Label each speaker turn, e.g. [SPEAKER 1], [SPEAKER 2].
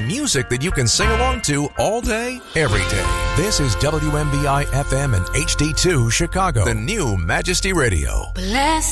[SPEAKER 1] music that you can sing along to all day, every day. This is WMBI FM and HD2 Chicago, the new Majesty Radio.
[SPEAKER 2] Bless